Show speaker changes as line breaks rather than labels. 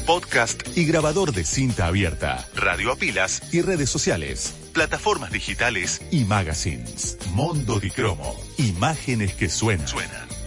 podcast y grabador de cinta abierta, radio a pilas y redes sociales, plataformas digitales y magazines. Mondo di Cromo, imágenes que suenan.